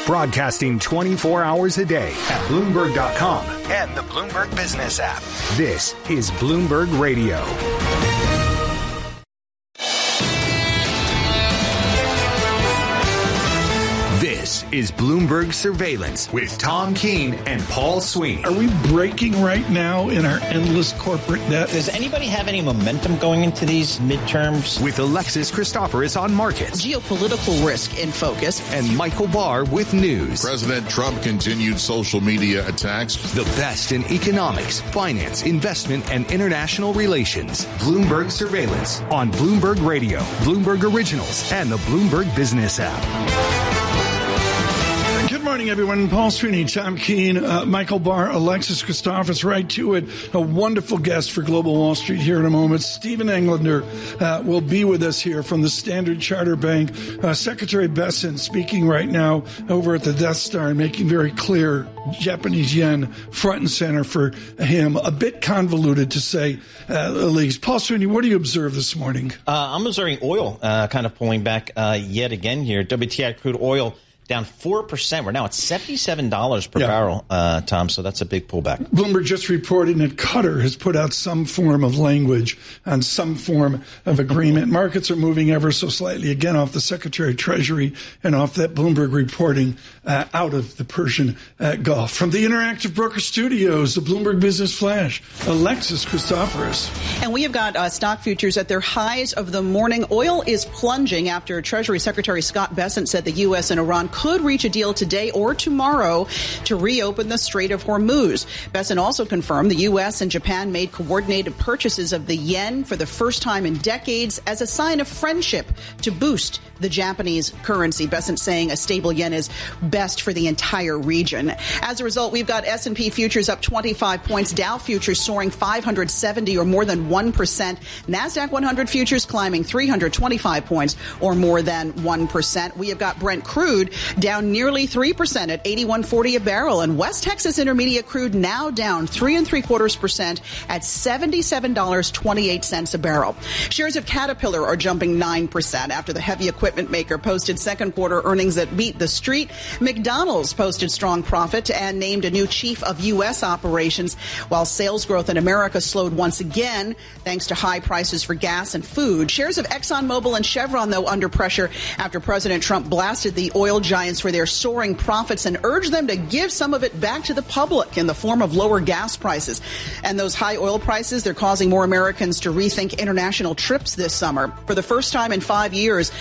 Broadcasting 24 hours a day at Bloomberg.com and the Bloomberg Business app. This is Bloomberg Radio. This is Bloomberg Surveillance with Tom Keene and Paul Sweeney. Are we breaking right now in our endless corporate debt? Does anybody have any momentum going into these midterms? With Alexis Christoforous on markets. Geopolitical risk in focus. And Michael Barr with news. President Trump continued social media attacks. The best in economics, finance, investment, and international relations. Bloomberg Surveillance on Bloomberg Radio, Bloomberg Originals, and the Bloomberg Business app. Good morning, everyone. Paul Sweeney, Tom Keene, Michael Barr, Alexis Christoforous, right to it. A wonderful guest for Global Wall Street here in a moment. Stephen Englander will be with us here from the Standard Chartered Bank. Secretary Bessent speaking right now over at the Death Star and making very clear Japanese yen front and center for him. A bit convoluted to say the least. Paul Sweeney, what do you observe this morning? I'm observing oil kind of pulling back yet again here. WTI crude oil down 4%. We're now at $77 per barrel, Tom, so that's a big pullback. Bloomberg just reporting that Qatar has put out some form of language on some form of agreement. Markets are moving ever so slightly, again, off the Secretary of Treasury and off that Bloomberg reporting out of the Persian Gulf. From the Interactive Broker Studios, the Bloomberg Business Flash, Alexis Christoforous. And we have got stock futures at their highs of the morning. Oil is plunging after Treasury Secretary Scott Bessent said the U.S. and Iran could reach a deal today or tomorrow to reopen the Strait of Hormuz. Bessent also confirmed the U.S. and Japan made coordinated purchases of the yen for the first time in decades as a sign of friendship to boost the Japanese currency. Bessent saying a stable yen is best for the entire region. As a result, we've got S&P futures up 25 points, Dow futures soaring 570 or more than 1%, NASDAQ 100 futures climbing 325 points or more than 1%. We have got Brent crude down nearly 3% at $81.40 a barrel, and West Texas Intermediate crude now down 3.75% at $77.28 a barrel. Shares of Caterpillar are jumping 9% after the heavy equipment maker posted second quarter earnings that beat the street. McDonald's posted strong profit and named a new chief of U.S. operations, while sales growth in America slowed once again thanks to high prices for gas and food. Shares of ExxonMobil and Chevron, though, under pressure after President Trump blasted the oil giants for their soaring profits and urged them to give some of it back to the public in the form of lower gas prices. And those high oil prices, they're causing more Americans to rethink international trips this summer. For the first time in 5 years,